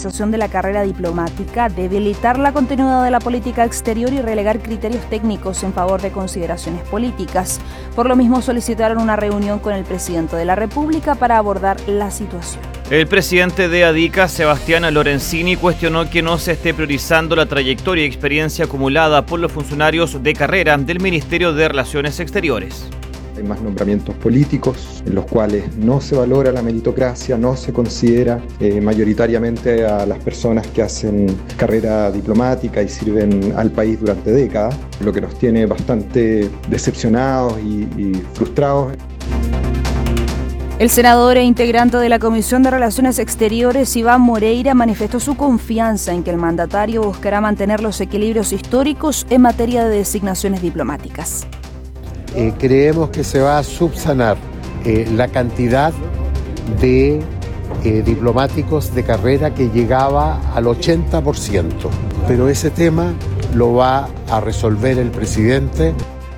formalización de la carrera diplomática, debilitar la continuidad de la política exterior y relegar criterios técnicos en favor de consideraciones políticas. Por lo mismo, solicitaron una reunión con el presidente de la República para abordar la situación. El presidente de ADICA, Sebastián Lorenzini, cuestionó que no se esté priorizando la trayectoria y experiencia acumulada por los funcionarios de carrera del Ministerio de Relaciones Exteriores. Hay más nombramientos políticos en los cuales no se valora la meritocracia, no se considera mayoritariamente a las personas que hacen carrera diplomática y sirven al país durante décadas, lo que nos tiene bastante decepcionados y frustrados. El senador e integrante de la Comisión de Relaciones Exteriores, Iván Moreira, manifestó su confianza en que el mandatario buscará mantener los equilibrios históricos en materia de designaciones diplomáticas. Creemos que se va a subsanar la cantidad de diplomáticos de carrera que llegaba al 80%, pero ese tema lo va a resolver el presidente.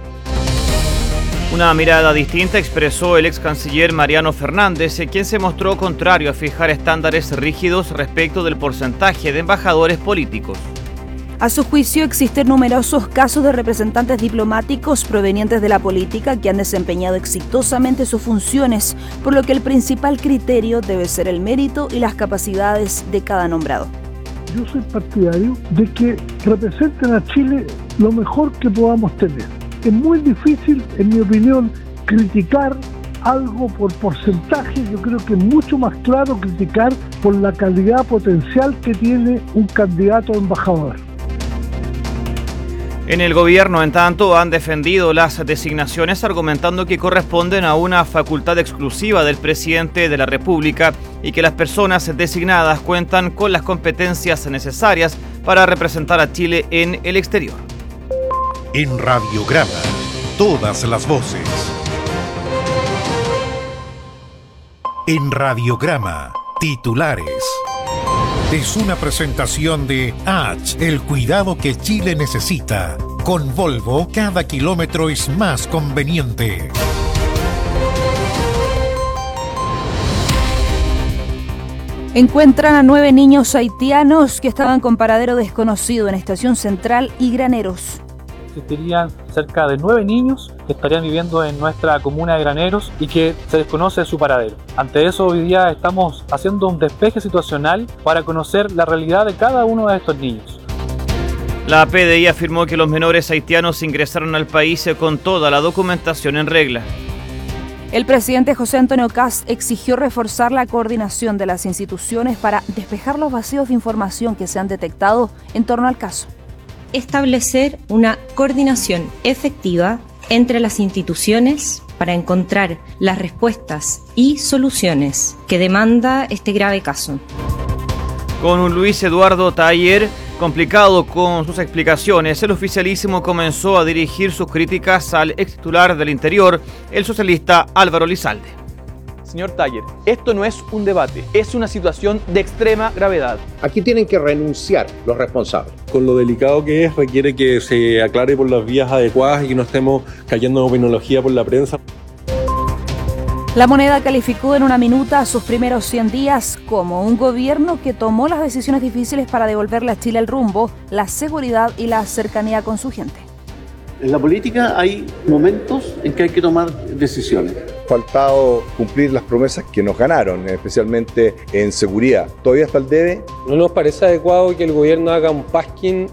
Una mirada distinta expresó el ex canciller Mariano Fernández, quien se mostró contrario a fijar estándares rígidos respecto del porcentaje de embajadores políticos. A su juicio, existen numerosos casos de representantes diplomáticos provenientes de la política que han desempeñado exitosamente sus funciones, por lo que el principal criterio debe ser el mérito y las capacidades de cada nombrado. Yo soy partidario de que representen a Chile lo mejor que podamos tener. Es muy difícil, en mi opinión, criticar algo por porcentaje. Yo creo que es mucho más claro criticar por la calidad potencial que tiene un candidato a embajador. En el gobierno, en tanto, han defendido las designaciones argumentando que corresponden a una facultad exclusiva del presidente de la República y que las personas designadas cuentan con las competencias necesarias para representar a Chile en el exterior. En Radiograma, todas las voces. En Radiograma, titulares. Es una presentación de H, el cuidado que Chile necesita. Con Volvo, cada kilómetro es más conveniente. Encuentran a 9 niños haitianos que estaban con paradero desconocido en Estación Central y Graneros. Existirían cerca de 9 niños que estarían viviendo en nuestra comuna de Graneros y que se desconoce su paradero. Ante eso, hoy día estamos haciendo un despeje situacional para conocer la realidad de cada uno de estos niños. La PDI afirmó que los menores haitianos ingresaron al país con toda la documentación en regla. El presidente José Antonio Kast exigió reforzar la coordinación de las instituciones para despejar los vacíos de información que se han detectado en torno al caso. Establecer una coordinación efectiva entre las instituciones para encontrar las respuestas y soluciones que demanda este grave caso. Con un Luis Eduardo Taller complicado con sus explicaciones, el oficialísimo comenzó a dirigir sus críticas al ex titular del Interior, el socialista Álvaro Lizalde. Señor Taller, esto no es un debate, es una situación de extrema gravedad. Aquí tienen que renunciar los responsables. Con lo delicado que es, requiere que se aclare por las vías adecuadas y que no estemos cayendo en opiniología por la prensa. La Moneda calificó en una minuta a sus primeros 100 días como un gobierno que tomó las decisiones difíciles para devolverle a Chile el rumbo, la seguridad y la cercanía con su gente. En la política hay momentos en que hay que tomar decisiones. Faltado cumplir las promesas que nos ganaron, especialmente en seguridad. ¿Todavía está el debe? No nos parece adecuado que el gobierno haga un pasquín.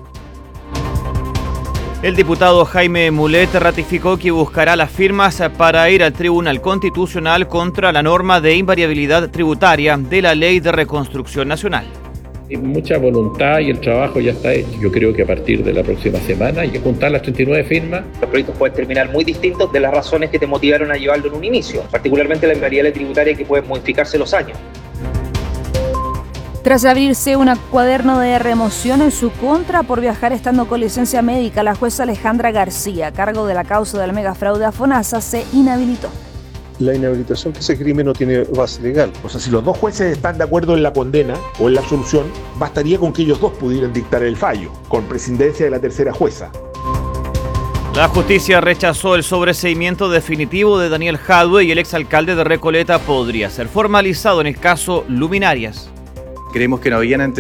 El diputado Jaime Mulet ratificó que buscará las firmas para ir al Tribunal Constitucional contra la norma de invariabilidad tributaria de la Ley de Reconstrucción Nacional. Hay mucha voluntad y el trabajo ya está hecho. Yo creo que a partir de la próxima semana hay que juntar las 39 firmas. Los proyectos pueden terminar muy distintos de las razones que te motivaron a llevarlo en un inicio, particularmente la invariabilidad tributaria que puede modificarse los años. Tras abrirse un cuaderno de remoción en su contra por viajar estando con licencia médica, la jueza Alejandra García, a cargo de la causa del megafraude a FONASA, se inhabilitó. La inhabilitación que se esgrime no tiene base legal. O sea, si los dos jueces están de acuerdo en la condena o en la absolución, bastaría con que ellos dos pudieran dictar el fallo, con presidencia de la tercera jueza. La justicia rechazó el sobreseimiento definitivo de Daniel Jadwe y el exalcalde de Recoleta podría ser formalizado en el caso Luminarias. Creemos que no habían